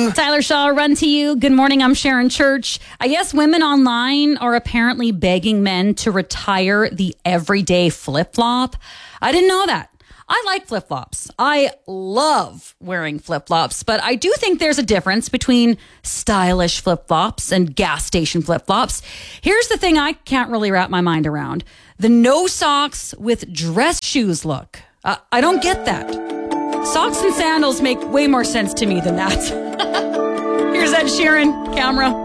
you. Tyler Shaw, Run to You. Good morning, I'm Sharon Church. I guess women online are apparently begging men to retire the everyday flip-flop. I didn't know that. I like flip-flops. I love wearing flip-flops, but I do think there's a difference between stylish flip-flops and gas station flip-flops. Here's the thing I can't really wrap my mind around. The no socks with dress shoes look. I don't get that. Socks and sandals make way more sense to me than that. Here's Ed Sheeran, camera.